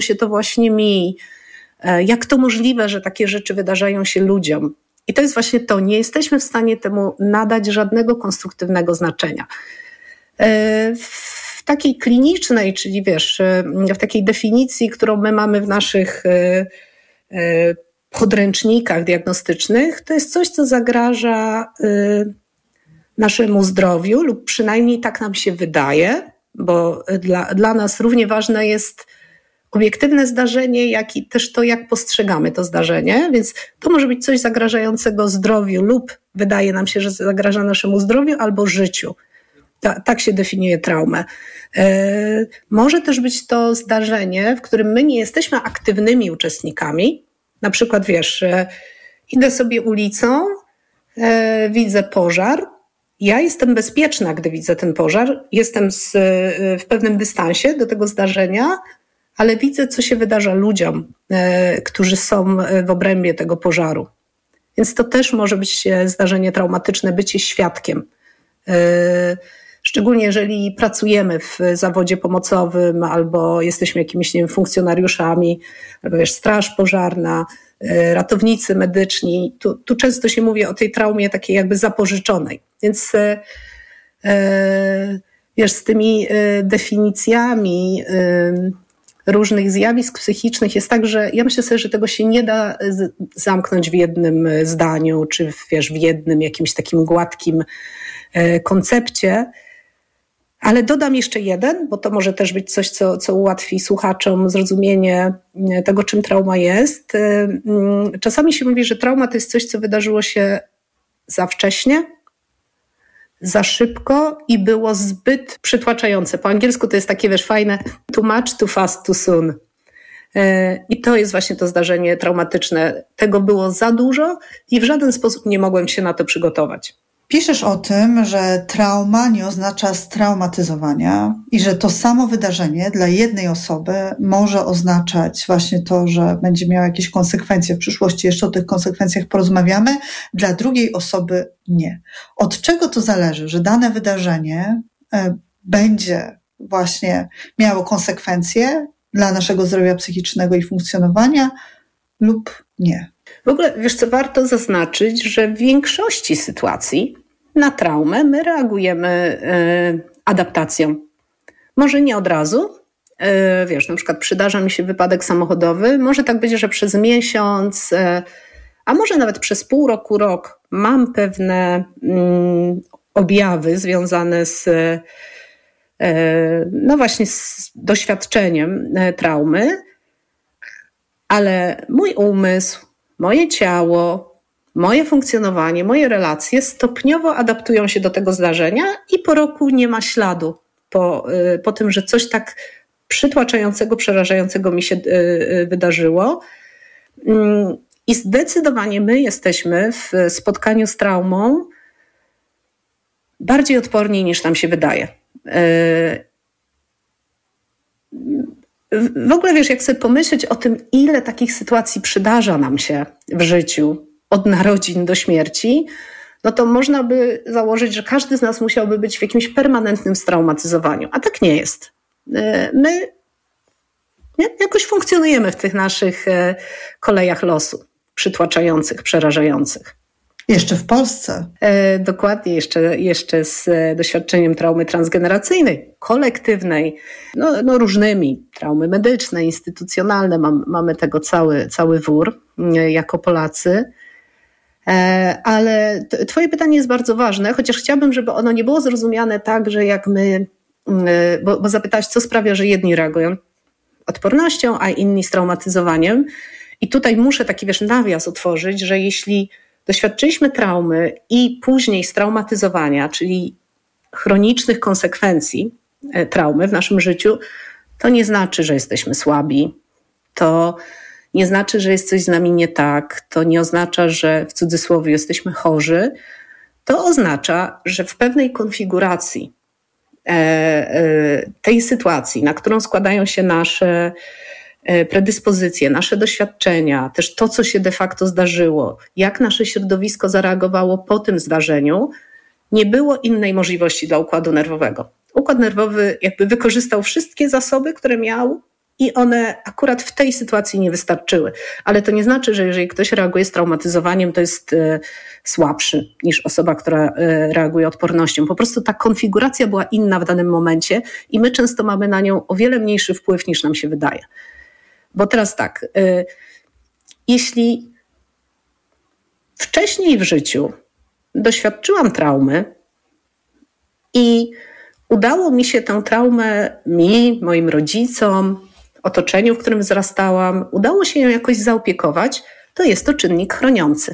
się to właśnie mi? Jak to możliwe, że takie rzeczy wydarzają się ludziom? I to jest właśnie to, nie jesteśmy w stanie temu nadać żadnego konstruktywnego znaczenia. W takiej klinicznej, czyli w takiej definicji, którą my mamy w naszych podręcznikach diagnostycznych, to jest coś, co zagraża naszemu zdrowiu, lub przynajmniej tak nam się wydaje, bo dla nas równie ważne jest obiektywne zdarzenie, jak i też to, jak postrzegamy to zdarzenie, więc to może być coś zagrażającego zdrowiu lub wydaje nam się, że zagraża naszemu zdrowiu albo życiu. Tak się definiuje traumę. Może też być to zdarzenie, w którym my nie jesteśmy aktywnymi uczestnikami. Na przykład, idę sobie ulicą, widzę pożar, ja jestem bezpieczna, gdy widzę ten pożar, jestem w pewnym dystansie do tego zdarzenia, ale widzę, co się wydarza ludziom, którzy są w obrębie tego pożaru. Więc to też może być zdarzenie traumatyczne, bycie świadkiem. Szczególnie jeżeli pracujemy w zawodzie pomocowym albo jesteśmy jakimiś, nie wiem, funkcjonariuszami, albo straż pożarna, ratownicy medyczni. Tu często się mówi o tej traumie takiej jakby zapożyczonej. Więc z tymi definicjami różnych zjawisk psychicznych jest tak, że ja myślę sobie, że tego się nie da zamknąć w jednym zdaniu, czy w jednym jakimś takim gładkim koncepcie. Ale dodam jeszcze jeden, bo to może też być coś, co ułatwi słuchaczom zrozumienie tego, czym trauma jest. Czasami się mówi, że trauma to jest coś, co wydarzyło się za wcześnie, za szybko i było zbyt przytłaczające. Po angielsku to jest takie, fajne too much, too fast, too soon. I to jest właśnie to zdarzenie traumatyczne. Tego było za dużo i w żaden sposób nie mogłem się na to przygotować. Piszesz o tym, że trauma nie oznacza straumatyzowania i że to samo wydarzenie dla jednej osoby może oznaczać właśnie to, że będzie miało jakieś konsekwencje w przyszłości. Jeszcze o tych konsekwencjach porozmawiamy. Dla drugiej osoby nie. Od czego to zależy, że dane wydarzenie będzie właśnie miało konsekwencje dla naszego zdrowia psychicznego i funkcjonowania lub nie? W ogóle, warto zaznaczyć, że w większości sytuacji na traumę my reagujemy adaptacją. Może nie od razu. Na przykład przydarza mi się wypadek samochodowy. Może tak być, że przez miesiąc, a może nawet przez pół roku, rok mam pewne objawy związane z doświadczeniem traumy, ale mój umysł, moje ciało, moje funkcjonowanie, moje relacje stopniowo adaptują się do tego zdarzenia i po roku nie ma śladu po tym, że coś tak przytłaczającego, przerażającego mi się wydarzyło. I zdecydowanie my jesteśmy w spotkaniu z traumą bardziej odporni niż nam się wydaje. W ogóle jak sobie pomyśleć o tym, ile takich sytuacji przydarza nam się w życiu od narodzin do śmierci, no to można by założyć, że każdy z nas musiałby być w jakimś permanentnym straumatyzowaniu. A tak nie jest. My jakoś funkcjonujemy w tych naszych kolejach losu, przytłaczających, przerażających. Jeszcze w Polsce. Dokładnie, jeszcze z doświadczeniem traumy transgeneracyjnej, kolektywnej, różnymi, traumy medyczne, instytucjonalne, mamy tego cały wór jako Polacy. Ale twoje pytanie jest bardzo ważne, chociaż chciałabym, żeby ono nie było zrozumiane tak, że jak my, bo zapytałaś, co sprawia, że jedni reagują odpornością, a inni straumatyzowaniem. I tutaj muszę taki nawias otworzyć, że jeśli doświadczyliśmy traumy i później straumatyzowania, czyli chronicznych konsekwencji traumy w naszym życiu, to nie znaczy, że jesteśmy słabi. To nie znaczy, że jest coś z nami nie tak. To nie oznacza, że w cudzysłowie jesteśmy chorzy. To oznacza, że w pewnej konfiguracji tej sytuacji, na którą składają się nasze predyspozycje, nasze doświadczenia, też to, co się de facto zdarzyło, jak nasze środowisko zareagowało po tym zdarzeniu, nie było innej możliwości dla układu nerwowego. Układ nerwowy wykorzystał wszystkie zasoby, które miał i one akurat w tej sytuacji nie wystarczyły. Ale to nie znaczy, że jeżeli ktoś reaguje z traumatyzowaniem, to jest słabszy niż osoba, która reaguje odpornością. Po prostu ta konfiguracja była inna w danym momencie i my często mamy na nią o wiele mniejszy wpływ niż nam się wydaje. Bo teraz tak, jeśli wcześniej w życiu doświadczyłam traumy i udało mi się tę traumę moim rodzicom, otoczeniu, w którym wzrastałam, udało się ją jakoś zaopiekować, to jest to czynnik chroniący.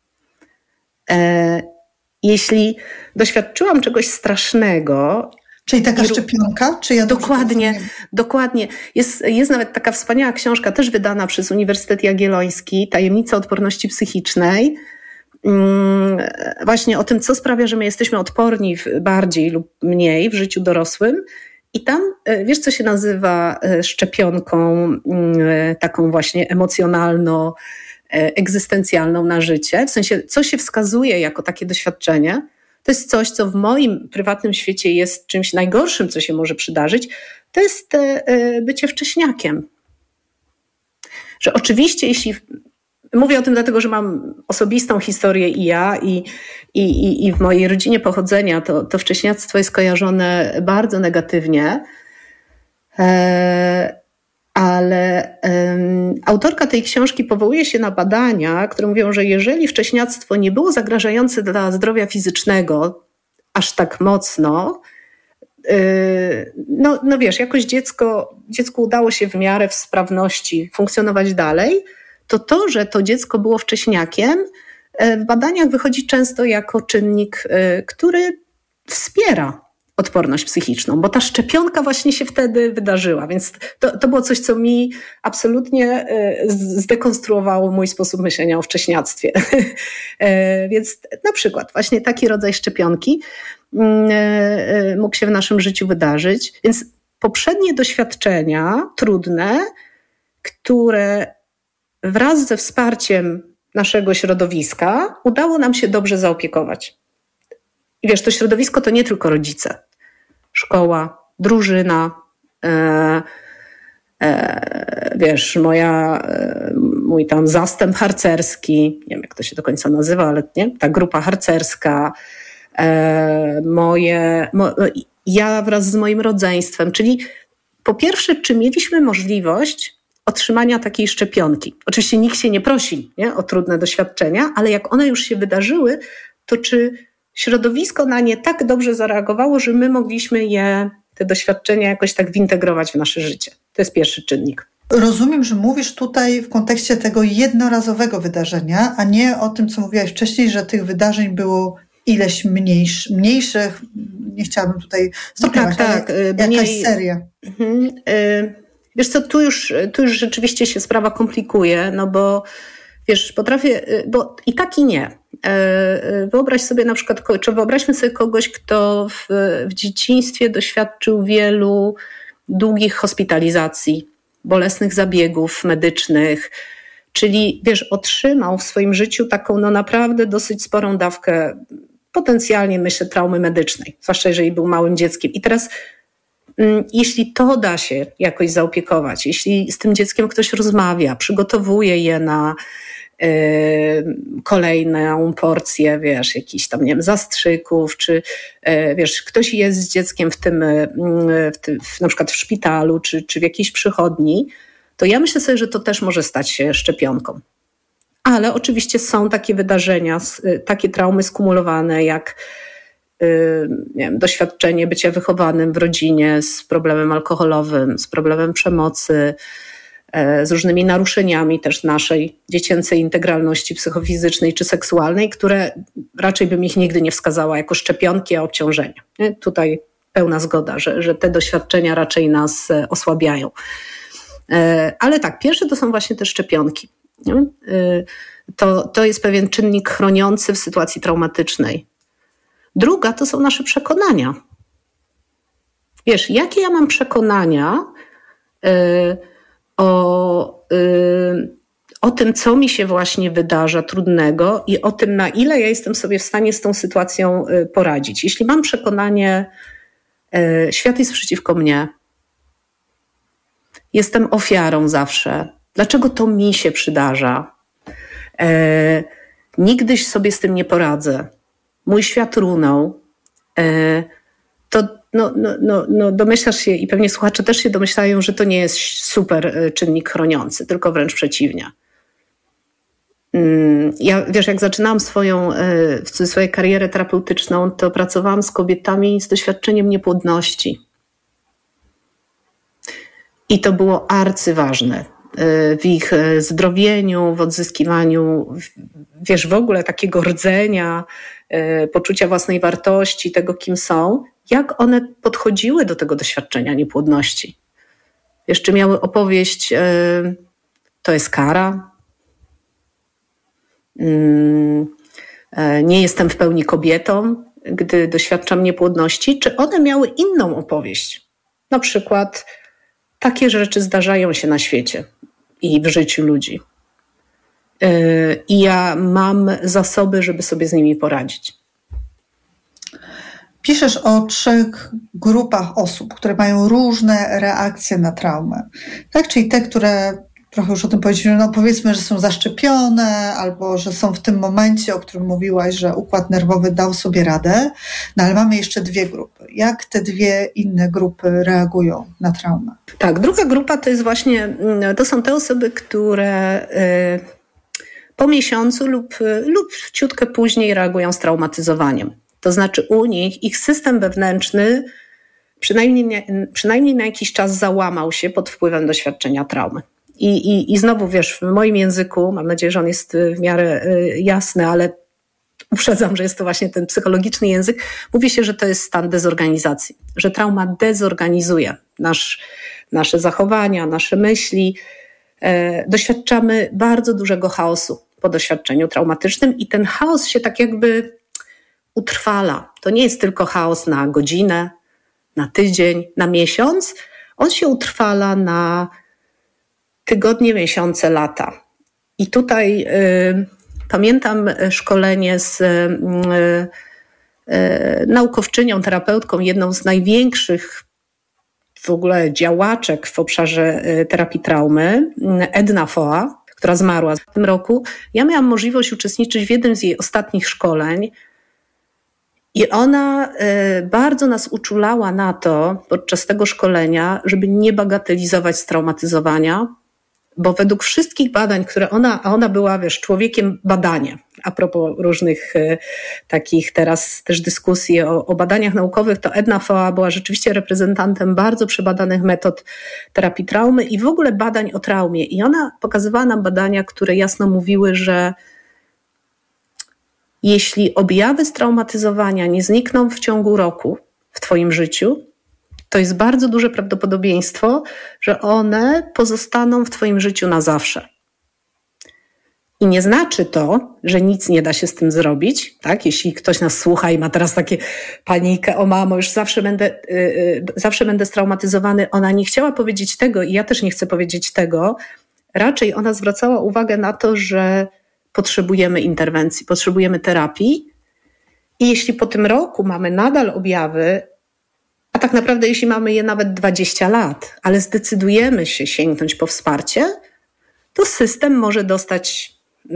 Jeśli doświadczyłam czegoś strasznego... Czyli taka szczepionka? Czy ja Dokładnie. Jest nawet taka wspaniała książka, też wydana przez Uniwersytet Jagielloński, Tajemnica odporności psychicznej, właśnie o tym, co sprawia, że my jesteśmy odporni bardziej lub mniej w życiu dorosłym. I tam, wiesz, co się nazywa szczepionką taką właśnie emocjonalno-egzystencjalną na życie? W sensie, co się wskazuje jako takie doświadczenie? To jest coś, co w moim prywatnym świecie jest czymś najgorszym, co się może przydarzyć. To jest bycie wcześniakiem. Że oczywiście, jeśli... Mówię o tym dlatego, że mam osobistą historię i ja, i w mojej rodzinie pochodzenia to wcześniactwo jest kojarzone bardzo negatywnie. Ale autorka tej książki powołuje się na badania, które mówią, że jeżeli wcześniactwo nie było zagrażające dla zdrowia fizycznego aż tak mocno, no wiesz, jakoś dziecku udało się w miarę w sprawności funkcjonować dalej, to, że to dziecko było wcześniakiem, w badaniach wychodzi często jako czynnik, który wspiera odporność psychiczną, bo ta szczepionka właśnie się wtedy wydarzyła, więc to było coś, co mi absolutnie zdekonstruowało mój sposób myślenia o wcześniactwie. Więc na przykład właśnie taki rodzaj szczepionki mógł się w naszym życiu wydarzyć, więc poprzednie doświadczenia trudne, które wraz ze wsparciem naszego środowiska udało nam się dobrze zaopiekować. I wiesz, to środowisko to nie tylko rodzice. Szkoła, drużyna, wiesz, mój tam zastęp harcerski, nie wiem jak to się do końca nazywa, ale nie, ta grupa harcerska, ja wraz z moim rodzeństwem, czyli po pierwsze, czy mieliśmy możliwość otrzymania takiej szczepionki. Oczywiście nikt się nie prosi, nie, o trudne doświadczenia, ale jak one już się wydarzyły, to czy środowisko na nie tak dobrze zareagowało, że my mogliśmy te doświadczenia jakoś tak wintegrować w nasze życie. To jest pierwszy czynnik. Rozumiem, że mówisz tutaj w kontekście tego jednorazowego wydarzenia, a nie o tym, co mówiłaś wcześniej, że tych wydarzeń było ileś mniejszych, nie chciałabym tutaj stopniować, tak, jakaś seria. Wiesz co, tu już rzeczywiście się sprawa komplikuje, no bo wiesz, bo i tak i nie. Wyobraź sobie na przykład, czy wyobraźmy sobie kogoś, kto w dzieciństwie doświadczył wielu długich hospitalizacji, bolesnych zabiegów medycznych, czyli wiesz, otrzymał w swoim życiu taką no naprawdę dosyć sporą dawkę potencjalnie, myślę, traumy medycznej, zwłaszcza jeżeli był małym dzieckiem. I teraz jeśli to da się jakoś zaopiekować, jeśli z tym dzieckiem ktoś rozmawia, przygotowuje je na kolejną porcję, wiesz, jakichś tam, nie wiem, zastrzyków, czy wiesz, ktoś jest z dzieckiem na przykład w szpitalu, czy w jakiejś przychodni, to ja myślę sobie, że to też może stać się szczepionką. Ale oczywiście są takie wydarzenia, takie traumy skumulowane, jak nie wiem, doświadczenie bycia wychowanym w rodzinie z problemem alkoholowym, z problemem przemocy, z różnymi naruszeniami też naszej dziecięcej integralności psychofizycznej czy seksualnej, które raczej bym ich nigdy nie wskazała jako szczepionki, a obciążenia. Tutaj pełna zgoda, że te doświadczenia raczej nas osłabiają. Ale tak, pierwsze to są właśnie te szczepionki. To jest pewien czynnik chroniący w sytuacji traumatycznej. Druga to są nasze przekonania. Wiesz, jakie ja mam przekonania o tym, co mi się właśnie wydarza trudnego i o tym, na ile ja jestem sobie w stanie z tą sytuacją poradzić. Jeśli mam przekonanie, świat jest przeciwko mnie, jestem ofiarą zawsze. Dlaczego to mi się przydarza? Nigdy sobie z tym nie poradzę. Mój świat runął. To domyślasz się i pewnie słuchacze też się domyślają, że to nie jest super czynnik chroniący, tylko wręcz przeciwnie. Ja, wiesz, jak zaczynałam swoją karierę terapeutyczną, to pracowałam z kobietami z doświadczeniem niepłodności. I to było arcyważne w ich zdrowieniu, w odzyskiwaniu, wiesz, w ogóle takiego rdzenia, poczucia własnej wartości, tego kim są, jak one podchodziły do tego doświadczenia niepłodności. Jeszcze miały opowieść, to jest kara, nie jestem w pełni kobietą, gdy doświadczam niepłodności, czy one miały inną opowieść. Na przykład takie rzeczy zdarzają się na świecie i w życiu ludzi. I ja mam zasoby, żeby sobie z nimi poradzić. Piszesz o 3 grupach osób, które mają różne reakcje na traumę. Tak? Czyli te, które, trochę już o tym powiedzieliśmy, no powiedzmy, że są zaszczepione albo że są w tym momencie, o którym mówiłaś, że układ nerwowy dał sobie radę. No ale mamy jeszcze 2 grupy. Jak te 2 inne grupy reagują na traumę? Tak, druga grupa to jest właśnie, to są te osoby, które po miesiącu lub ciutkę później reagują z traumatyzowaniem. To znaczy u nich ich system wewnętrzny przynajmniej na jakiś czas załamał się pod wpływem doświadczenia traumy. I znowu, wiesz, w moim języku, mam nadzieję, że on jest w miarę jasny, ale uprzedzam, że jest to właśnie ten psychologiczny język, mówi się, że to jest stan dezorganizacji, że trauma dezorganizuje nasze zachowania, nasze myśli. Doświadczamy bardzo dużego chaosu po doświadczeniu traumatycznym i ten chaos się tak jakby utrwala. To nie jest tylko chaos na godzinę, na tydzień, na miesiąc. On się utrwala na tygodnie, miesiące, lata. I tutaj pamiętam szkolenie z naukowczynią, terapeutką, jedną z największych w ogóle działaczek w obszarze terapii traumy, Edna Foa, która zmarła w tym roku. Ja miałam możliwość uczestniczyć w jednym z jej ostatnich szkoleń i ona bardzo nas uczulała na to podczas tego szkolenia, żeby nie bagatelizować straumatyzowania, bo według wszystkich badań, które ona była, wiesz, człowiekiem badania, a propos różnych takich teraz też dyskusji o badaniach naukowych, to Edna Foa była rzeczywiście reprezentantem bardzo przebadanych metod terapii traumy i w ogóle badań o traumie. I ona pokazywała nam badania, które jasno mówiły, że jeśli objawy straumatyzowania nie znikną w ciągu roku w twoim życiu, to jest bardzo duże prawdopodobieństwo, że one pozostaną w twoim życiu na zawsze. I nie znaczy to, że nic nie da się z tym zrobić, tak? Jeśli ktoś nas słucha i ma teraz takie panikę, o mamo, już zawsze będę straumatyzowany. Ona nie chciała powiedzieć tego i ja też nie chcę powiedzieć tego. Raczej ona zwracała uwagę na to, że potrzebujemy interwencji, potrzebujemy terapii i jeśli po tym roku mamy nadal objawy, a tak naprawdę jeśli mamy je nawet 20 lat, ale zdecydujemy się sięgnąć po wsparcie, to system może dostać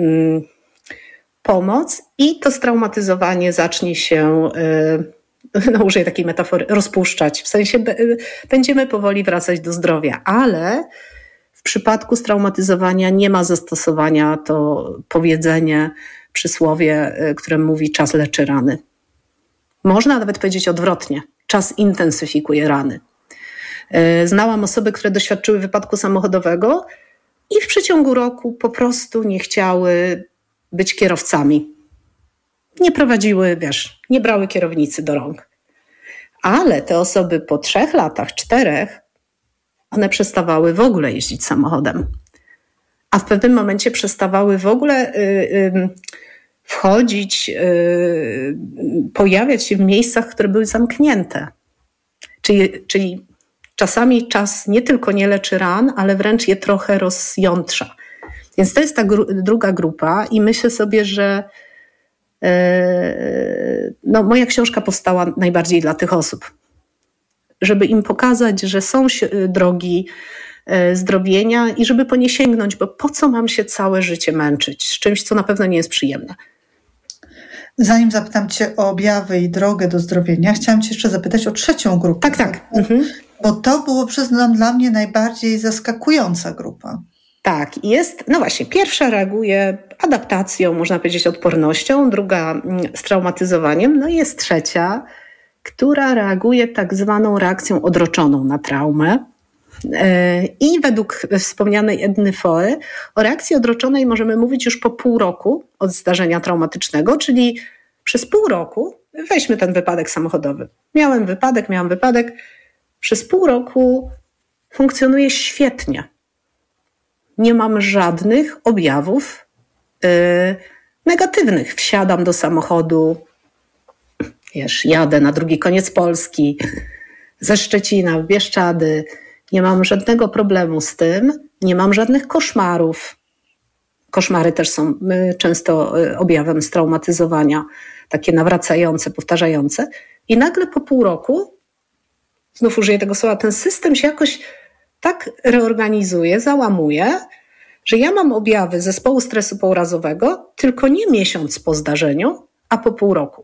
pomoc i to straumatyzowanie zacznie się, użyję takiej metafory, rozpuszczać. W sensie będziemy powoli wracać do zdrowia, ale w przypadku straumatyzowania nie ma zastosowania to powiedzenie, przysłowie, które mówi czas leczy rany. Można nawet powiedzieć odwrotnie. Czas intensyfikuje rany. Znałam osoby, które doświadczyły wypadku samochodowego i w przeciągu roku po prostu nie chciały być kierowcami. Nie prowadziły, wiesz, nie brały kierownicy do rąk. Ale te osoby po 3 latach, 4, one przestawały w ogóle jeździć samochodem. A w pewnym momencie przestawały w ogóle wchodzić, pojawiać się w miejscach, które były zamknięte. Czyli czasami czas nie tylko nie leczy ran, ale wręcz je trochę rozjątrza. Więc to jest ta druga grupa i myślę sobie, że moja książka powstała najbardziej dla tych osób. Żeby im pokazać, że są drogi, zdrowienia i żeby po nie sięgnąć, bo po co mam się całe życie męczyć z czymś, co na pewno nie jest przyjemne. Zanim zapytam Cię o objawy i drogę do zdrowienia, chciałam Cię jeszcze zapytać o trzecią grupę. Tak. Bo to było, przyznam, dla mnie najbardziej zaskakująca grupa. Tak, jest, no właśnie, pierwsza reaguje adaptacją, można powiedzieć odpornością, druga straumatyzowaniem, no i jest trzecia, która reaguje tak zwaną reakcją odroczoną na traumę. I według wspomnianej Edny Foe o reakcji odroczonej możemy mówić już po pół roku od zdarzenia traumatycznego, czyli przez pół roku, weźmy ten wypadek samochodowy. Miałam wypadek, przez pół roku funkcjonuje świetnie. Nie mam żadnych objawów negatywnych. Wsiadam do samochodu, jadę na drugi koniec Polski, ze Szczecina w Bieszczady. Nie mam żadnego problemu z tym, nie mam żadnych koszmarów. Koszmary też są często objawem straumatyzowania, takie nawracające, powtarzające. I nagle po pół roku, znów użyję tego słowa, ten system się jakoś tak reorganizuje, załamuje, że ja mam objawy zespołu stresu pourazowego tylko nie miesiąc po zdarzeniu, a po pół roku.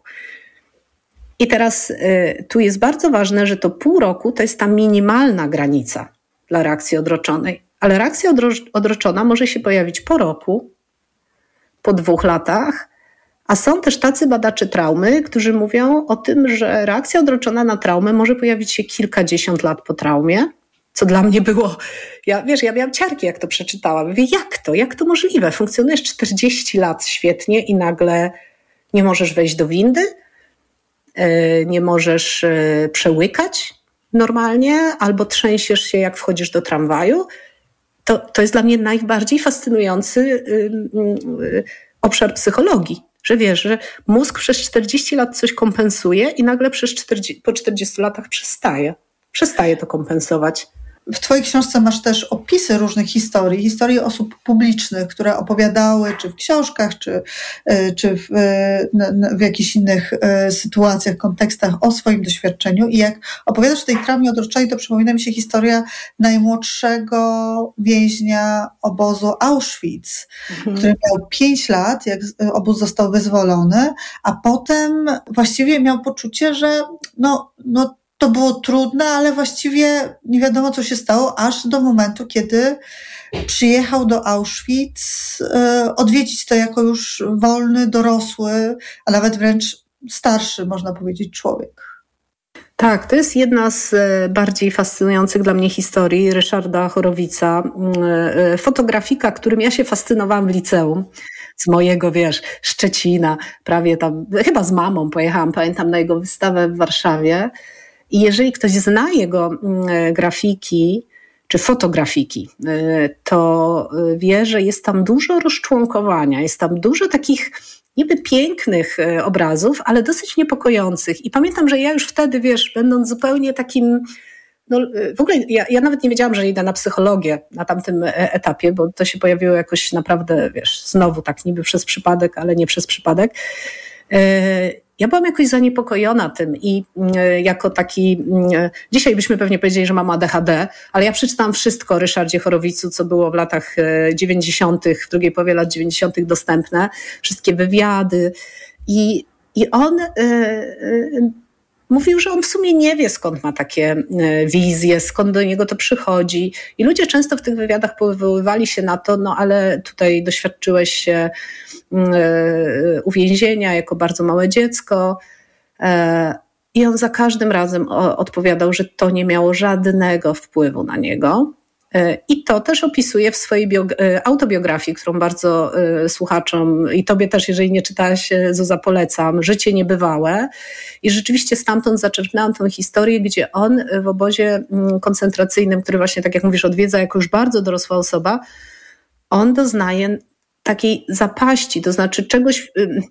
I teraz tu jest bardzo ważne, że to pół roku to jest ta minimalna granica dla reakcji odroczonej. Ale reakcja odroczona może się pojawić po roku, po 2 latach, a są też tacy badacze traumy, którzy mówią o tym, że reakcja odroczona na traumę może pojawić się kilkadziesiąt lat po traumie, co dla mnie było, ja miałam ciarki, jak to przeczytałam. Mówię, jak to możliwe? Funkcjonujesz 40 lat świetnie i nagle nie możesz wejść do windy, nie możesz przełykać normalnie, albo trzęsiesz się, jak wchodzisz do tramwaju. To jest dla mnie najbardziej fascynujący obszar psychologii, że wiesz, że mózg przez 40 lat coś kompensuje i nagle po 40 latach przestaje to kompensować. W Twojej książce masz też opisy różnych historii osób publicznych, które opowiadały, czy w książkach, czy w jakichś innych sytuacjach, kontekstach o swoim doświadczeniu. I jak opowiadasz o tej traumie odroczonej, to przypomina mi się historia najmłodszego więźnia obozu Auschwitz, który miał 5 lat, jak obóz został wyzwolony, a potem właściwie miał poczucie, że to było trudne, ale właściwie nie wiadomo, co się stało, aż do momentu, kiedy przyjechał do Auschwitz odwiedzić to jako już wolny, dorosły, a nawet wręcz starszy, można powiedzieć, człowiek. Tak, to jest jedna z bardziej fascynujących dla mnie historii Ryszarda Chorowica, fotografika, którym ja się fascynowałam w liceum. Z mojego, Szczecina, prawie tam, chyba z mamą pojechałam, pamiętam, na jego wystawę w Warszawie. I jeżeli ktoś zna jego grafiki czy fotografiki, to wie, że jest tam dużo rozczłonkowania, jest tam dużo takich niby pięknych obrazów, ale dosyć niepokojących. I pamiętam, że ja już wtedy, będąc zupełnie takim, w ogóle ja nawet nie wiedziałam, że idę na psychologię na tamtym etapie, bo to się pojawiło jakoś naprawdę, znowu tak niby przez przypadek, ale nie przez przypadek. Ja byłam jakoś zaniepokojona tym i jako taki, dzisiaj byśmy pewnie powiedzieli, że mam ADHD, ale ja przeczytałam wszystko o Ryszardzie Chorowicu, co było w latach 90., w drugiej połowie lat 90. dostępne, wszystkie wywiady i on mówił, że on w sumie nie wie, skąd ma takie wizje, skąd do niego to przychodzi. I ludzie często w tych wywiadach powoływali się na to, ale tutaj doświadczyłeś się uwięzienia jako bardzo małe dziecko. I on za każdym razem odpowiadał, że to nie miało żadnego wpływu na niego. I to też opisuje w swojej autobiografii, którą bardzo słuchaczom i tobie też, jeżeli nie czytałaś, Zuza, polecam, Życie niebywałe. I rzeczywiście stamtąd zaczerpnęłam tę historię, gdzie on w obozie koncentracyjnym, który właśnie, tak jak mówisz, odwiedza jako już bardzo dorosła osoba, on doznaje takiej zapaści, to znaczy czegoś...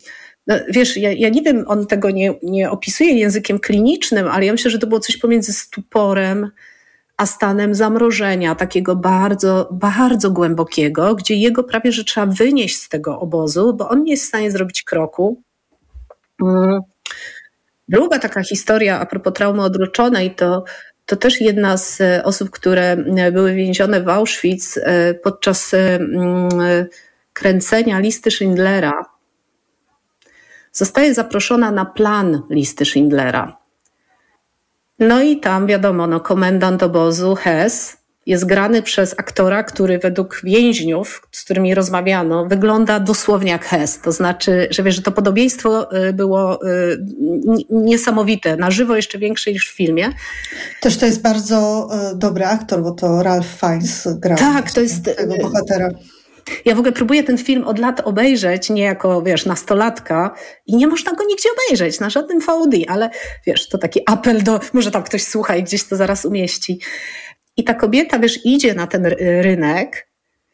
ja nie wiem, on tego nie opisuje językiem klinicznym, ale ja myślę, że to było coś pomiędzy stuporem a stanem zamrożenia, takiego bardzo, bardzo głębokiego, gdzie jego prawie, że trzeba wynieść z tego obozu, bo on nie jest w stanie zrobić kroku. Druga taka historia a propos traumy odroczonej, to to też jedna z osób, które były więzione w Auschwitz podczas kręcenia listy Schindlera, zostaje zaproszona na plan listy Schindlera. No i tam wiadomo, komendant obozu Hess jest grany przez aktora, który według więźniów, z którymi rozmawiano, wygląda dosłownie jak Hess. To znaczy, że wiesz, że to podobieństwo było niesamowite, na żywo jeszcze większe niż w filmie. Też to jest bardzo dobry aktor, bo to Ralph Fiennes grał. Tak, to jest tego bohatera. Ja w ogóle próbuję ten film od lat obejrzeć, nie jako, wiesz, nastolatka i nie można go nigdzie obejrzeć, na żadnym VOD, ale wiesz, to taki apel może tam ktoś słucha i gdzieś to zaraz umieści. I ta kobieta, wiesz, idzie na ten rynek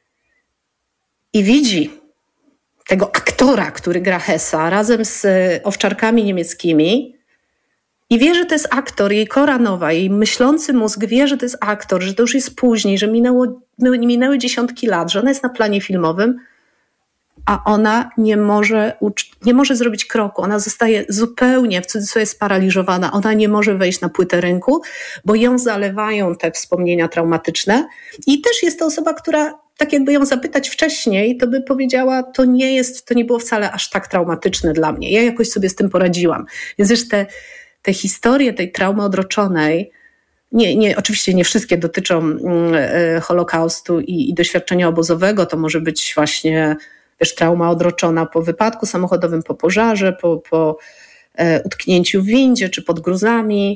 i widzi tego aktora, który gra Hessa razem z owczarkami niemieckimi i wie, że to jest aktor, jej kora nowa, jej myślący mózg wie, że to jest aktor, że to już jest później, że minęły dziesiątki lat, że ona jest na planie filmowym, a ona nie może zrobić kroku. Ona zostaje zupełnie, w cudzysłowie, sparaliżowana. Ona nie może wejść na płytę rynku, bo ją zalewają te wspomnienia traumatyczne. I też jest to osoba, która, tak jakby ją zapytać wcześniej, to by powiedziała, to nie było wcale aż tak traumatyczne dla mnie. Ja jakoś sobie z tym poradziłam. Więc wiesz, te historie tej traumy odroczonej, oczywiście nie wszystkie dotyczą Holokaustu i doświadczenia obozowego. To może być właśnie, wiesz, trauma odroczona po wypadku samochodowym, po pożarze, po utknięciu w windzie, czy pod gruzami,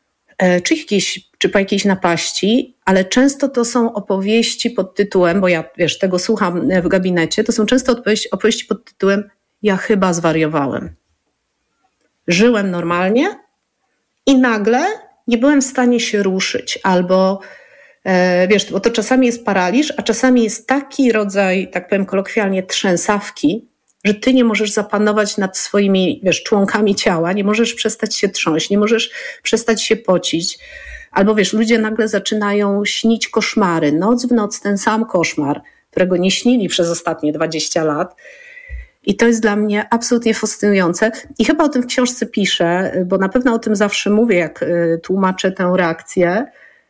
czy po jakiejś napaści, ale często to są opowieści pod tytułem, bo ja, wiesz, tego słucham w gabinecie, to są często opowieści pod tytułem ja chyba zwariowałem. Żyłem normalnie i nagle nie byłem w stanie się ruszyć, albo wiesz, bo to czasami jest paraliż, a czasami jest taki rodzaj, tak powiem kolokwialnie, trzęsawki, że ty nie możesz zapanować nad swoimi, wiesz, członkami ciała, nie możesz przestać się trząść, nie możesz przestać się pocić. Albo wiesz, ludzie nagle zaczynają śnić koszmary, noc w noc ten sam koszmar, którego nie śnili przez ostatnie 20 lat. I to jest dla mnie absolutnie fascynujące. I chyba o tym w książce piszę, bo na pewno o tym zawsze mówię, jak tłumaczę tę reakcję.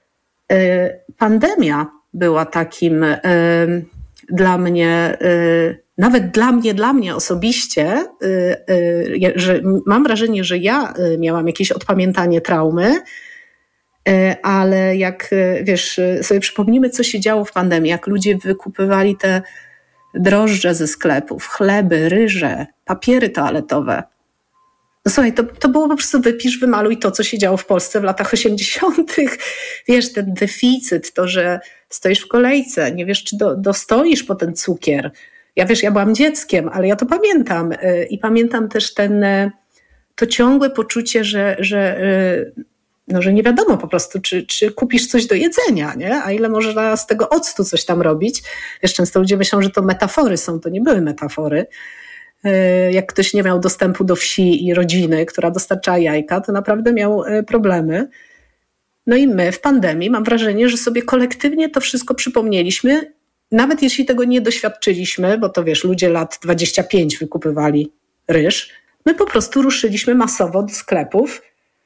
Pandemia była takim dla mnie, nawet dla mnie osobiście, że mam wrażenie, że ja miałam jakieś odpamiętanie traumy, ale jak, wiesz, sobie przypomnimy, co się działo w pandemii, jak ludzie wykupywali te drożdże ze sklepów, chleby, ryże, papiery toaletowe. No słuchaj, to było po prostu wypisz, wymaluj to, co się działo w Polsce w latach 80. Wiesz, ten deficyt, to, że stoisz w kolejce, nie wiesz, czy dostoisz po ten cukier. Ja byłam dzieckiem, ale ja to pamiętam. I pamiętam też to ciągłe poczucie, że nie wiadomo po prostu, czy kupisz coś do jedzenia, nie? A ile można z tego octu coś tam robić. Wiesz, często ludzie myślą, że to metafory są, to nie były metafory. Jak ktoś nie miał dostępu do wsi i rodziny, która dostarczała jajka, to naprawdę miał problemy. No i my w pandemii, mam wrażenie, że sobie kolektywnie to wszystko przypomnieliśmy, nawet jeśli tego nie doświadczyliśmy, bo to wiesz, ludzie lat 25 wykupywali ryż, my po prostu ruszyliśmy masowo do sklepów,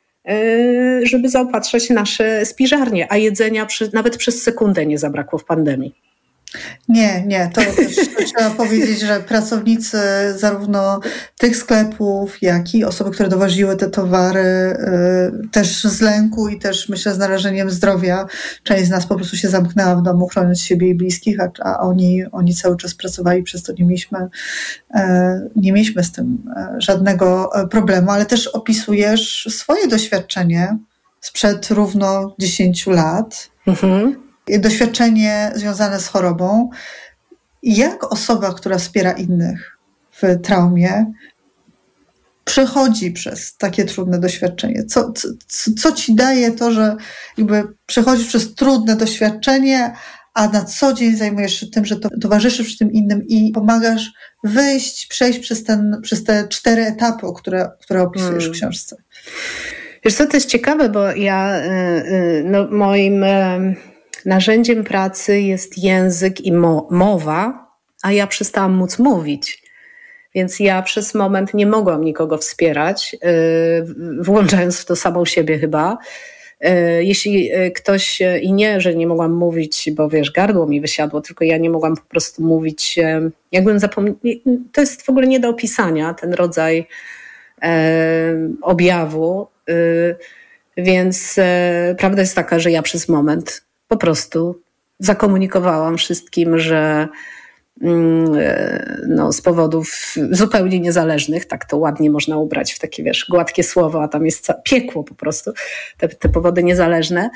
żeby zaopatrzać nasze spiżarnie, a jedzenia nawet przez sekundę nie zabrakło w pandemii. Nie, to też trzeba powiedzieć, że pracownicy zarówno tych sklepów, jak i osoby, które dowoziły te towary, też z lęku i też myślę z narażeniem zdrowia, część z nas po prostu się zamknęła w domu, chroniąc siebie i bliskich, a oni cały czas pracowali, przez to nie mieliśmy z tym żadnego problemu, ale też opisujesz swoje doświadczenie sprzed równo 10 lat. Mhm. Doświadczenie związane z chorobą. Jak osoba, która wspiera innych w traumie, przechodzi przez takie trudne doświadczenie? Co ci daje to, że jakby przechodzisz przez trudne doświadczenie, a na co dzień zajmujesz się tym, że towarzyszysz tym innym i pomagasz przejść przez te 4 etapy, które opisujesz w książce? Wiesz co, to jest ciekawe, bo ja moim narzędziem pracy jest język i mowa, a ja przestałam móc mówić. Więc ja przez moment nie mogłam nikogo wspierać, włączając w to samą siebie chyba. Jeśli ktoś, i nie, że nie mogłam mówić, bo wiesz, gardło mi wysiadło, tylko ja nie mogłam po prostu mówić, jakbym zapomniała, to jest w ogóle nie do opisania, ten rodzaj objawu, więc prawda jest taka, że ja przez moment po prostu zakomunikowałam wszystkim, że z powodów zupełnie niezależnych, tak to ładnie można ubrać w takie, wiesz, gładkie słowo, a tam jest piekło po prostu, te powody niezależne,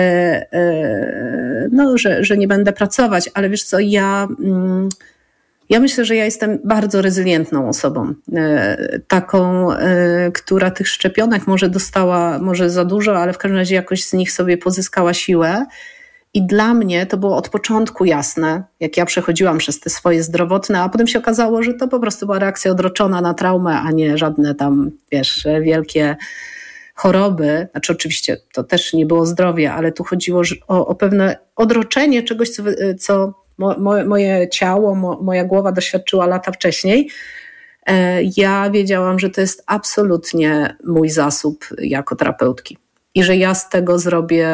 że nie będę pracować, ale wiesz co, ja myślę, że ja jestem bardzo rezylientną osobą, taką, która tych szczepionek może dostała, może za dużo, ale w każdym razie jakoś z nich sobie pozyskała siłę. I dla mnie to było od początku jasne, jak ja przechodziłam przez te swoje zdrowotne, a potem się okazało, że to po prostu była reakcja odroczona na traumę, a nie żadne tam, wiesz, wielkie choroby. Znaczy oczywiście to też nie było zdrowie, ale tu chodziło o pewne odroczenie czegoś, co moje ciało, moja głowa doświadczyła lata wcześniej. Ja wiedziałam, że to jest absolutnie mój zasób jako terapeutki. I że ja z tego zrobię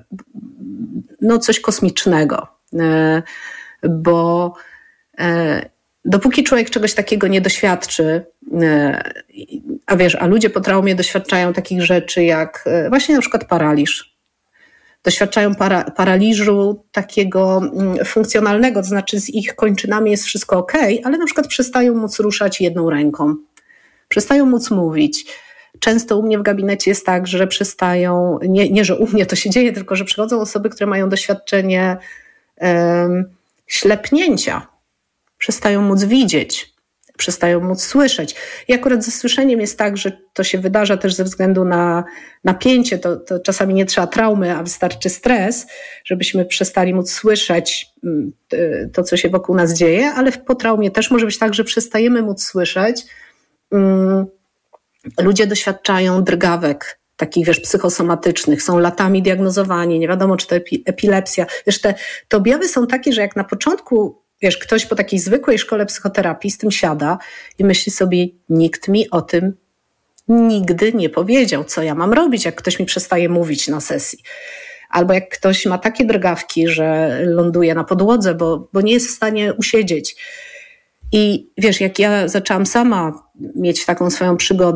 coś kosmicznego, bo dopóki człowiek czegoś takiego nie doświadczy, a ludzie po traumie doświadczają takich rzeczy jak właśnie na przykład paraliż. Doświadczają paraliżu takiego funkcjonalnego, to znaczy z ich kończynami jest wszystko okej, ale na przykład przestają móc ruszać jedną ręką, przestają móc mówić. Często u mnie w gabinecie jest tak, że przestają, nie że u mnie to się dzieje, tylko że przychodzą osoby, które mają doświadczenie ślepnięcia. Przestają móc widzieć, przestają móc słyszeć. I akurat ze słyszeniem jest tak, że to się wydarza też ze względu na napięcie. To czasami nie trzeba traumy, a wystarczy stres, żebyśmy przestali móc słyszeć to, co się wokół nas dzieje, ale po traumie też może być tak, że przestajemy móc słyszeć. Ludzie doświadczają drgawek, takich, wiesz, psychosomatycznych, są latami diagnozowani, nie wiadomo, czy to epilepsja. Wiesz, te objawy są takie, że jak na początku, wiesz, ktoś po takiej zwykłej szkole psychoterapii z tym siada i myśli sobie, nikt mi o tym nigdy nie powiedział, co ja mam robić, jak ktoś mi przestaje mówić na sesji. Albo jak ktoś ma takie drgawki, że ląduje na podłodze, bo nie jest w stanie usiedzieć. I wiesz, jak ja zaczęłam sama mieć taką swoją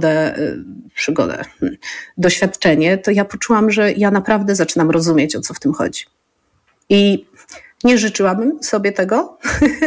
doświadczenie, to ja poczułam, że ja naprawdę zaczynam rozumieć, o co w tym chodzi. I nie życzyłabym sobie tego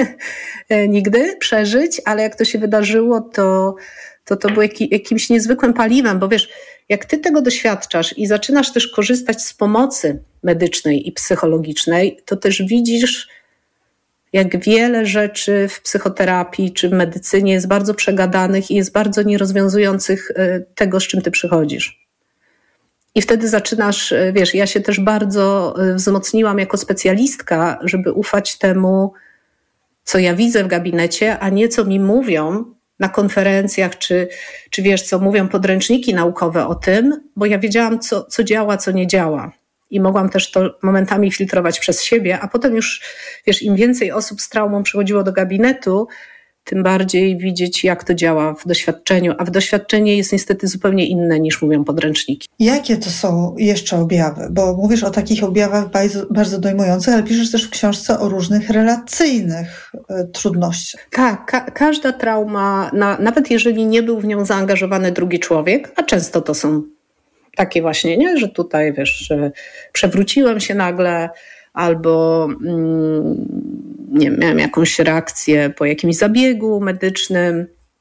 nigdy przeżyć, ale jak to się wydarzyło, to było jakimś niezwykłym paliwem, bo wiesz, jak ty tego doświadczasz i zaczynasz też korzystać z pomocy medycznej i psychologicznej, to też widzisz, jak wiele rzeczy w psychoterapii czy w medycynie jest bardzo przegadanych i jest bardzo nierozwiązujących tego, z czym ty przychodzisz. I wtedy zaczynasz, wiesz, ja się też bardzo wzmocniłam jako specjalistka, żeby ufać temu, co ja widzę w gabinecie, a nie co mi mówią na konferencjach, czy wiesz, co mówią podręczniki naukowe o tym, bo ja wiedziałam, co działa, co nie działa. I mogłam też to momentami filtrować przez siebie, a potem już, wiesz, im więcej osób z traumą przychodziło do gabinetu, tym bardziej widzieć, jak to działa w doświadczeniu, a w doświadczenie jest niestety zupełnie inne niż mówią podręczniki. Jakie to są jeszcze objawy? Bo mówisz o takich objawach bardzo dojmujących, ale piszesz też w książce o różnych relacyjnych trudnościach. Tak, każda trauma, nawet jeżeli nie był w nią zaangażowany drugi człowiek, a często to są takie właśnie, nie, że tutaj, wiesz, przewróciłem się nagle, albo nie miałem jakąś reakcję po jakimś zabiegu medycznym.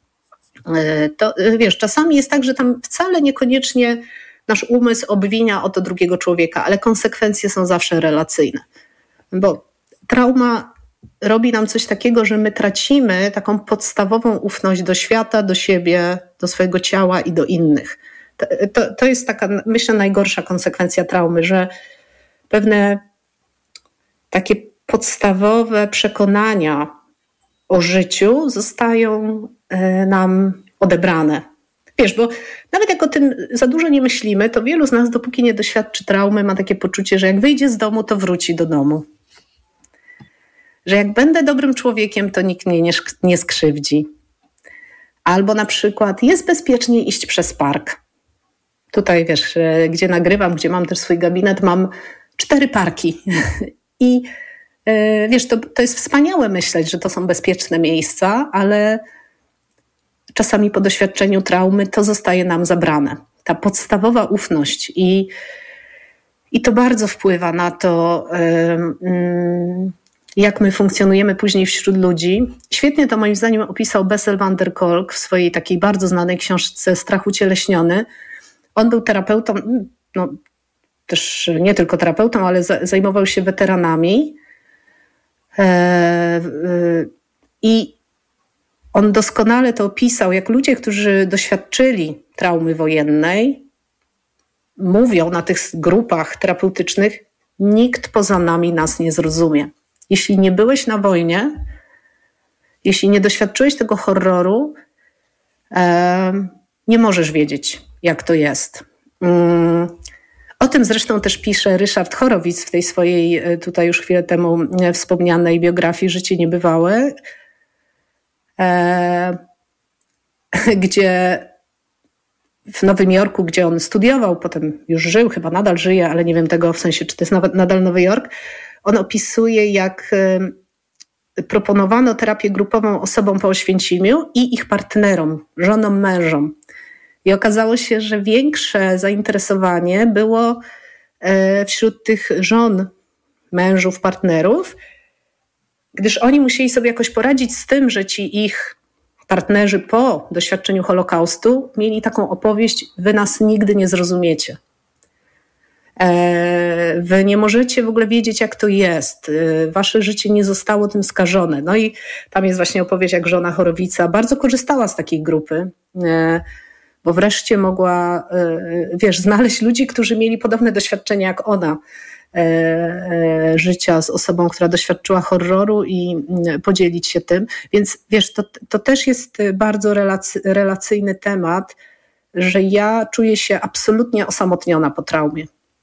To wiesz, czasami jest tak, że tam wcale niekoniecznie nasz umysł obwinia o to drugiego człowieka, ale konsekwencje są zawsze relacyjne. Bo trauma robi nam coś takiego, że my tracimy taką podstawową ufność do świata, do siebie, do swojego ciała i do innych. To jest taka, myślę, najgorsza konsekwencja traumy, że pewne takie podstawowe przekonania o życiu zostają nam odebrane. Wiesz, bo nawet jak o tym za dużo nie myślimy, to wielu z nas, dopóki nie doświadczy traumy, ma takie poczucie, że jak wyjdzie z domu, to wróci do domu. Że jak będę dobrym człowiekiem, to nikt mnie nie skrzywdzi. Albo na przykład jest bezpiecznie iść przez park. tutaj, wiesz, gdzie nagrywam, gdzie mam też swój gabinet, mam 4 parki. I wiesz, to jest wspaniałe myśleć, że to są bezpieczne miejsca, ale czasami po doświadczeniu traumy to zostaje nam zabrane. Ta podstawowa ufność i to bardzo wpływa na to, jak my funkcjonujemy później wśród ludzi. Świetnie to moim zdaniem opisał Bessel van der Kolk w swojej takiej bardzo znanej książce Strach ucieleśniony. On był terapeutą, no też nie tylko terapeutą, ale zajmował się weteranami. I on doskonale to opisał, jak ludzie, którzy doświadczyli traumy wojennej, mówią na tych grupach terapeutycznych, nikt poza nami nas nie zrozumie. Jeśli nie byłeś na wojnie, jeśli nie doświadczyłeś tego horroru, nie możesz wiedzieć, jak to jest. O tym zresztą też pisze Ryszard Horowitz w tej swojej, tutaj już chwilę temu wspomnianej biografii Życie niebywałe, gdzie w Nowym Jorku, gdzie on studiował, potem już żył, chyba nadal żyje, ale nie wiem tego w sensie, czy to jest nadal Nowy Jork, on opisuje, jak proponowano terapię grupową osobom po Oświęcimiu i ich partnerom, żonom, mężom. I okazało się, że większe zainteresowanie było wśród tych żon, mężów, partnerów, gdyż oni musieli sobie jakoś poradzić z tym, że ci ich partnerzy po doświadczeniu Holokaustu mieli taką opowieść: wy nas nigdy nie zrozumiecie. Wy nie możecie w ogóle wiedzieć, jak to jest. Wasze życie nie zostało tym skażone. No i tam jest właśnie opowieść, jak żona Horowica bardzo korzystała z takiej grupy, bo wreszcie mogła, wiesz, znaleźć ludzi, którzy mieli podobne doświadczenia jak ona, życia z osobą, która doświadczyła horroru i podzielić się tym. Więc wiesz, to też jest bardzo relacyjny temat, że ja czuję się absolutnie osamotniona po traumie.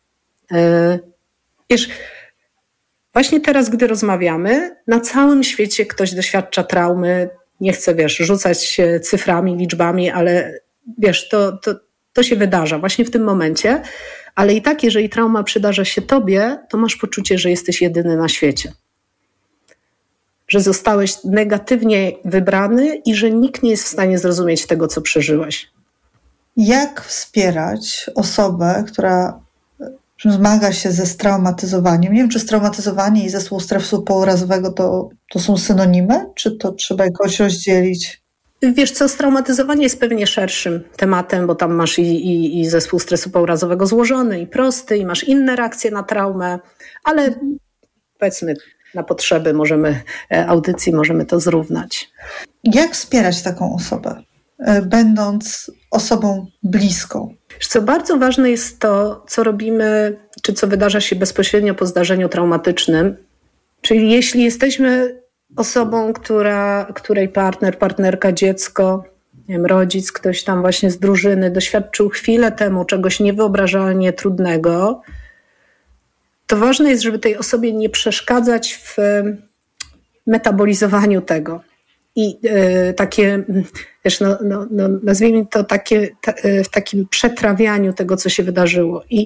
Wiesz, właśnie teraz, gdy rozmawiamy, na całym świecie ktoś doświadcza traumy. Nie chcę, wiesz, rzucać cyframi, liczbami, ale wiesz, to się wydarza właśnie w tym momencie. Ale i tak, jeżeli trauma przydarza się tobie, to masz poczucie, że jesteś jedyny na świecie. Że zostałeś negatywnie wybrany i że nikt nie jest w stanie zrozumieć tego, co przeżyłeś. Jak wspierać osobę, która zmaga się ze straumatyzowaniem? Nie wiem, czy straumatyzowanie i zespół stresu pourazowego to są synonimy? Czy to trzeba jakoś rozdzielić? Wiesz co, straumatyzowanie jest pewnie szerszym tematem, bo tam masz i zespół stresu pourazowego złożony i prosty, i masz inne reakcje na traumę, ale powiedzmy na potrzeby audycji możemy to zrównać. Jak wspierać taką osobę, będąc osobą bliską? Wiesz co, bardzo ważne jest to, co robimy, czy co wydarza się bezpośrednio po zdarzeniu traumatycznym. Czyli jeśli jesteśmy osobą, której partner, partnerka, dziecko, nie wiem, rodzic, ktoś tam właśnie z drużyny doświadczył chwilę temu czegoś niewyobrażalnie trudnego, to ważne jest, żeby tej osobie nie przeszkadzać w metabolizowaniu tego. I takie, wiesz, nazwijmy to w takim przetrawianiu tego, co się wydarzyło. I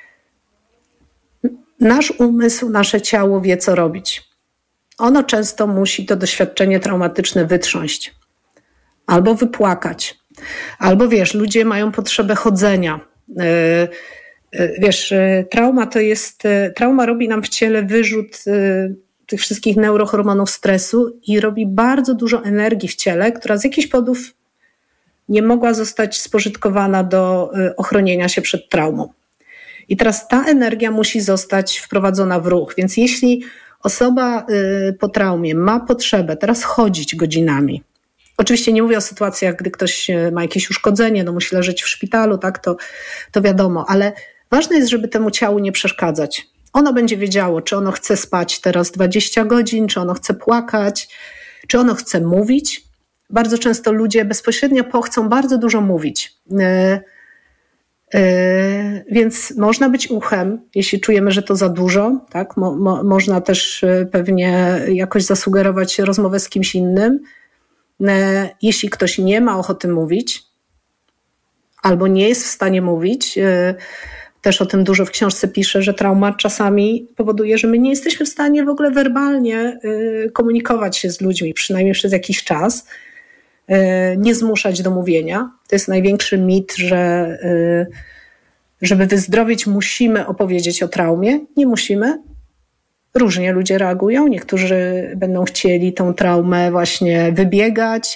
nasz umysł, nasze ciało wie, co robić. Ono często musi to doświadczenie traumatyczne wytrząść. Albo wypłakać. Albo wiesz, ludzie mają potrzebę chodzenia. Wiesz, trauma robi nam w ciele wyrzut tych wszystkich neurohormonów stresu i robi bardzo dużo energii w ciele, która z jakichś powodów nie mogła zostać spożytkowana do ochronienia się przed traumą. I teraz ta energia musi zostać wprowadzona w ruch. Więc jeśli osoba po traumie ma potrzebę teraz chodzić godzinami, oczywiście nie mówię o sytuacjach, gdy ktoś ma jakieś uszkodzenie, no musi leżeć w szpitalu, tak, to wiadomo, ale ważne jest, żeby temu ciału nie przeszkadzać. Ono będzie wiedziało, czy ono chce spać teraz 20 godzin, czy ono chce płakać, czy ono chce mówić. Bardzo często ludzie bezpośrednio chcą bardzo dużo mówić. Więc można być uchem, jeśli czujemy, że to za dużo. Tak? Można też pewnie jakoś zasugerować rozmowę z kimś innym. Jeśli ktoś nie ma ochoty mówić, albo nie jest w stanie mówić. Też o tym dużo w książce piszę, że trauma czasami powoduje, że my nie jesteśmy w stanie w ogóle werbalnie komunikować się z ludźmi, przynajmniej przez jakiś czas, nie zmuszać do mówienia. To jest największy mit, że żeby wyzdrowieć, musimy opowiedzieć o traumie. Nie musimy. Różnie ludzie reagują. Niektórzy będą chcieli tą traumę właśnie wybiegać,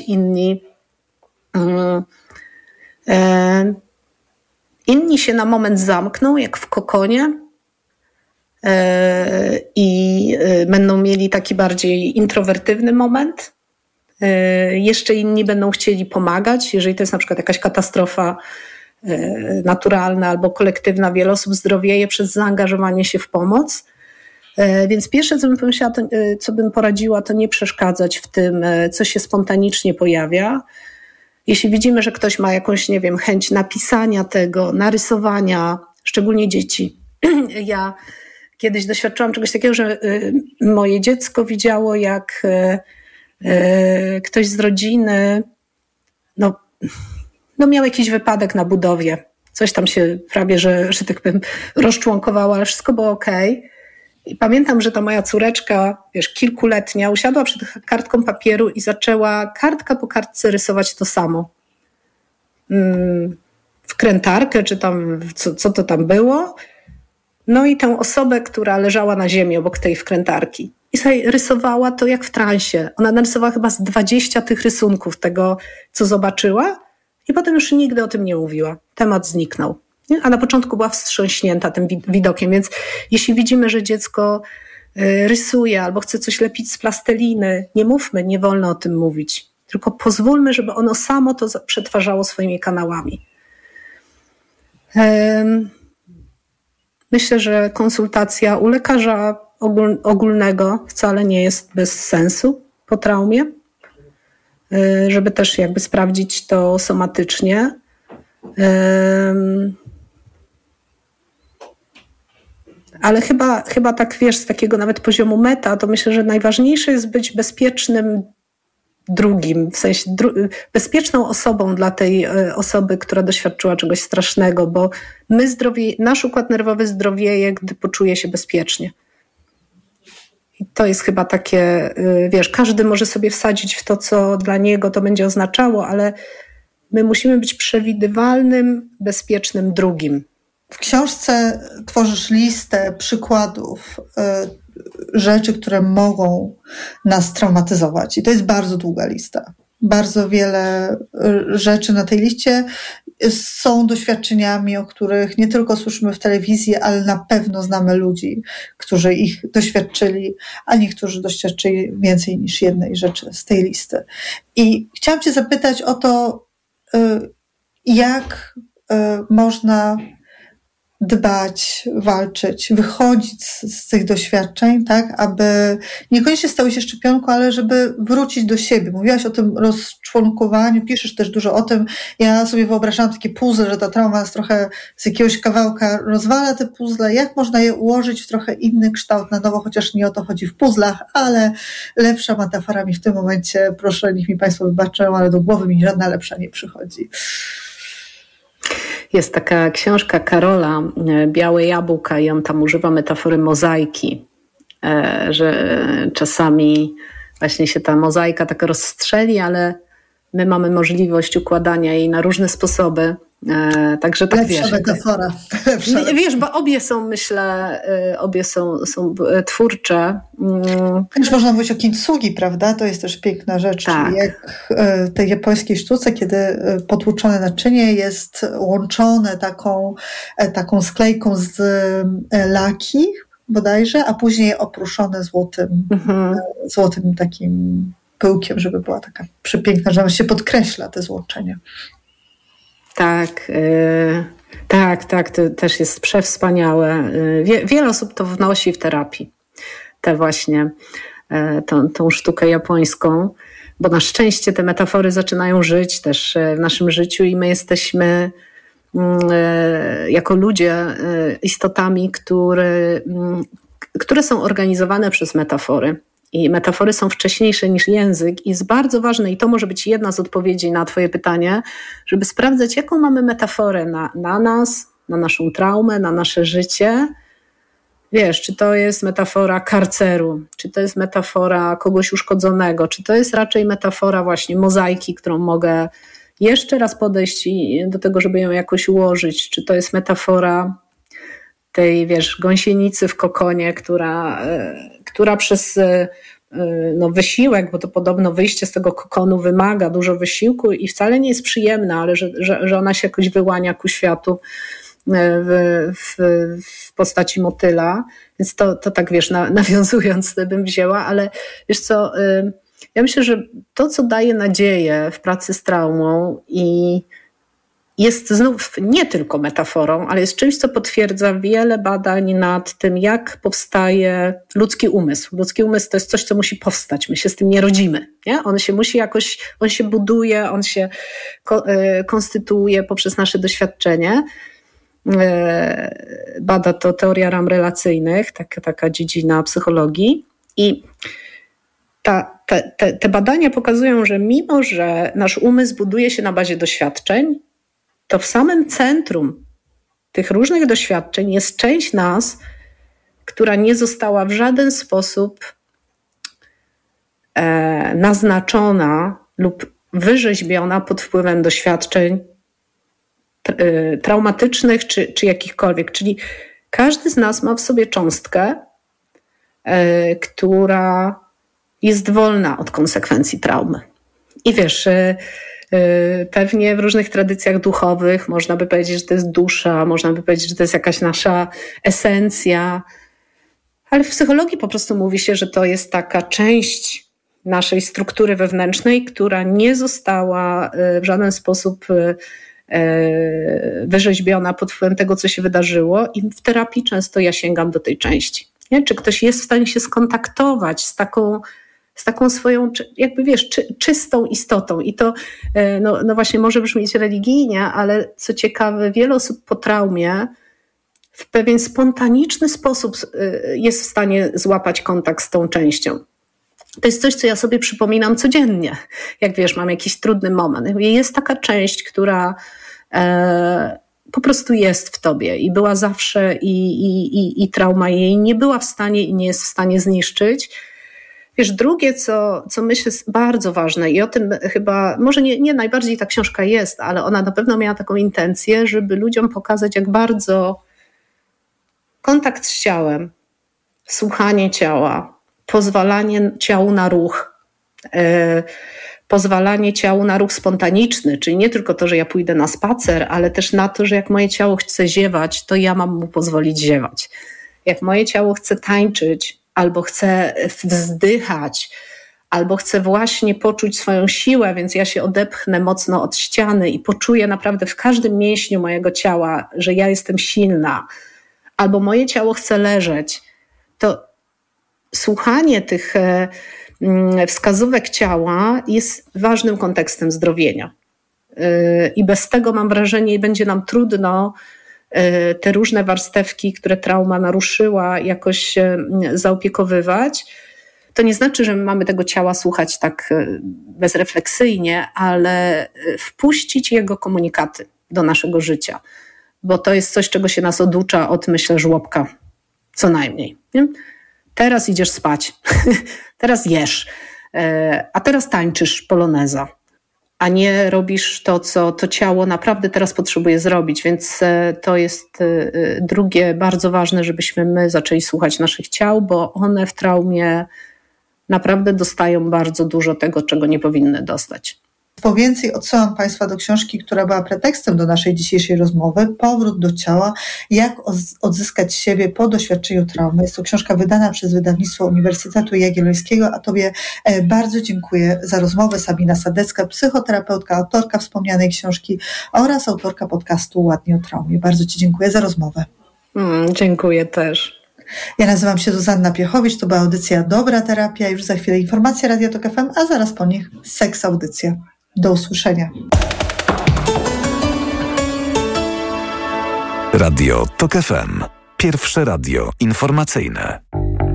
inni się na moment zamkną, jak w kokonie, i będą mieli taki bardziej introwertywny moment. Jeszcze inni będą chcieli pomagać, jeżeli to jest na przykład jakaś katastrofa naturalna albo kolektywna, wiele osób zdrowieje przez zaangażowanie się w pomoc. Więc pierwsze, co bym pomyślała, co bym poradziła, to nie przeszkadzać w tym, co się spontanicznie pojawia. Jeśli widzimy, że ktoś ma jakąś, nie wiem, chęć napisania tego, narysowania, szczególnie dzieci. Ja kiedyś doświadczyłam czegoś takiego, że moje dziecko widziało, jak ktoś z rodziny miał jakiś wypadek na budowie. Coś tam się prawie, że tak powiem, rozczłonkowało, ale wszystko było okej. I pamiętam, że ta moja córeczka, kilkuletnia, usiadła przed kartką papieru i zaczęła kartka po kartce rysować to samo. Wkrętarkę, czy tam, co to tam było. No i tę osobę, która leżała na ziemi obok tej wkrętarki. I sobie rysowała to jak w transie. Ona narysowała chyba z 20 tych rysunków tego, co zobaczyła, i potem już nigdy o tym nie mówiła. Temat zniknął. A na początku była wstrząśnięta tym widokiem, więc jeśli widzimy, że dziecko rysuje albo chce coś lepić z plasteliny, nie mówmy, nie wolno o tym mówić. Tylko pozwólmy, żeby ono samo to przetwarzało swoimi kanałami. Myślę, że konsultacja u lekarza ogólnego wcale nie jest bez sensu po traumie, żeby też jakby sprawdzić to somatycznie. Ale chyba tak, z takiego nawet poziomu meta, to myślę, że najważniejsze jest być bezpiecznym drugim, w sensie bezpieczną osobą dla tej osoby, która doświadczyła czegoś strasznego, bo nasz układ nerwowy zdrowieje, gdy poczuje się bezpiecznie. I to jest chyba takie, każdy może sobie wsadzić w to, co dla niego to będzie oznaczało, ale my musimy być przewidywalnym, bezpiecznym drugim. W książce tworzysz listę przykładów rzeczy, które mogą nas traumatyzować. I to jest bardzo długa lista. Bardzo wiele rzeczy na tej liście są doświadczeniami, o których nie tylko słyszymy w telewizji, ale na pewno znamy ludzi, którzy ich doświadczyli, a niektórzy doświadczyli więcej niż jednej rzeczy z tej listy. I chciałam Cię zapytać o to, jak można dbać, walczyć, wychodzić z tych doświadczeń, tak, aby niekoniecznie stały się szczepionką, ale żeby wrócić do siebie. Mówiłaś o tym rozczłonkowaniu, piszesz też dużo o tym. Ja sobie wyobrażałam takie puzzle, że ta trauma jest trochę z jakiegoś kawałka rozwala te puzzle. Jak można je ułożyć w trochę inny kształt na nowo, chociaż nie o to chodzi w puzzlach, ale lepsza metafora mi w tym momencie, proszę, niech mi Państwo wybaczą, ale do głowy mi żadna lepsza nie przychodzi. Jest taka książka Karola, Białe jabłka, i on tam używa metafory mozaiki, że czasami właśnie się ta mozaika tak rozstrzeli, ale my mamy możliwość układania jej na różne sposoby. Także tak, lepsza metafora. Bo obie są, myślę, są twórcze. Też można mówić o kintsugi, prawda? To jest też piękna rzecz. Tak. Jak w tej japońskiej sztuce, kiedy potłuczone naczynie jest łączone taką sklejką z laki bodajże, a później oprószone złotym takim pyłkiem, żeby była taka przepiękna, że się podkreśla te złączenia. Tak, to też jest przewspaniałe. Wiele osób to wnosi w terapii, tą sztukę japońską, bo na szczęście te metafory zaczynają żyć też w naszym życiu i my jesteśmy jako ludzie istotami, które są organizowane przez metafory. I metafory są wcześniejsze niż język i jest bardzo ważne, i to może być jedna z odpowiedzi na twoje pytanie, żeby sprawdzać, jaką mamy metaforę na nas, na naszą traumę, na nasze życie. Wiesz, czy to jest metafora karceru, czy to jest metafora kogoś uszkodzonego, czy to jest raczej metafora właśnie mozaiki, którą mogę jeszcze raz podejść do tego, żeby ją jakoś ułożyć, czy to jest metafora tej, wiesz, gąsienicy w kokonie, która przez wysiłek, bo to podobno wyjście z tego kokonu wymaga dużo wysiłku i wcale nie jest przyjemna, ale że ona się jakoś wyłania ku światu w postaci motyla. Więc to tak, wiesz, nawiązując bym wzięła, ale wiesz co, ja myślę, że to, co daje nadzieję w pracy z traumą i jest znów nie tylko metaforą, ale jest czymś, co potwierdza wiele badań nad tym, jak powstaje ludzki umysł. Ludzki umysł to jest coś, co musi powstać. My się z tym nie rodzimy. Nie? On się musi jakoś, on się buduje, on się konstytuuje poprzez nasze doświadczenie. Bada to teoria ram relacyjnych, taka dziedzina psychologii. I te badania pokazują, że mimo, że nasz umysł buduje się na bazie doświadczeń, to w samym centrum tych różnych doświadczeń jest część nas, która nie została w żaden sposób naznaczona lub wyrzeźbiona pod wpływem doświadczeń traumatycznych czy jakichkolwiek. Czyli każdy z nas ma w sobie cząstkę, która jest wolna od konsekwencji traumy. I wiesz, pewnie w różnych tradycjach duchowych można by powiedzieć, że to jest dusza, można by powiedzieć, że to jest jakaś nasza esencja, ale w psychologii po prostu mówi się, że to jest taka część naszej struktury wewnętrznej, która nie została w żaden sposób wyrzeźbiona pod wpływem tego, co się wydarzyło, i w terapii często ja sięgam do tej części. Nie? Czy ktoś jest w stanie się skontaktować z taką swoją, jakby wiesz, czystą istotą. I to no właśnie może brzmieć religijnie, ale co ciekawe, wiele osób po traumie w pewien spontaniczny sposób jest w stanie złapać kontakt z tą częścią. To jest coś, co ja sobie przypominam codziennie. Jak wiesz, mam jakiś trudny moment. Jest taka część, która po prostu jest w tobie i była zawsze i trauma jej nie była w stanie i nie jest w stanie zniszczyć. Wiesz, drugie, co myślę jest bardzo ważne i o tym chyba, może nie najbardziej ta książka jest, ale ona na pewno miała taką intencję, żeby ludziom pokazać, jak bardzo kontakt z ciałem, słuchanie ciała, pozwalanie ciału na ruch, pozwalanie ciału na ruch spontaniczny, czyli nie tylko to, że ja pójdę na spacer, ale też na to, że jak moje ciało chce ziewać, to ja mam mu pozwolić ziewać. Jak moje ciało chce tańczyć, albo chce wzdychać, albo chcę właśnie poczuć swoją siłę, więc ja się odepchnę mocno od ściany i poczuję naprawdę w każdym mięśniu mojego ciała, że ja jestem silna, albo moje ciało chce leżeć, to słuchanie tych wskazówek ciała jest ważnym kontekstem zdrowienia. I bez tego, mam wrażenie, będzie nam trudno te różne warstewki, które trauma naruszyła, jakoś zaopiekowywać. To nie znaczy, że my mamy tego ciała słuchać tak bezrefleksyjnie, ale wpuścić jego komunikaty do naszego życia, bo to jest coś, czego się nas oducza od, myślę, żłobka, co najmniej. Nie? Teraz idziesz spać, teraz jesz, a teraz tańczysz poloneza, a nie robisz to, co to ciało naprawdę teraz potrzebuje zrobić. Więc to jest drugie bardzo ważne, żebyśmy my zaczęli słuchać naszych ciał, bo one w traumie naprawdę dostają bardzo dużo tego, czego nie powinny dostać. Po więcej odsyłam Państwa do książki, która była pretekstem do naszej dzisiejszej rozmowy, Powrót do ciała, jak odzyskać siebie po doświadczeniu traumy. Jest to książka wydana przez wydawnictwo Uniwersytetu Jagiellońskiego, a Tobie bardzo dziękuję za rozmowę. Sabina Sadecka, psychoterapeutka, autorka wspomnianej książki oraz autorka podcastu Ładnie o traumie. Bardzo Ci dziękuję za rozmowę. Dziękuję też. Ja nazywam się Zuzanna Piechowicz, to była audycja Dobra Terapia. Już za chwilę informacje Radio Tok FM, a zaraz po nich Seks Audycja. Do usłyszenia. Radio Tok FM. Pierwsze radio informacyjne.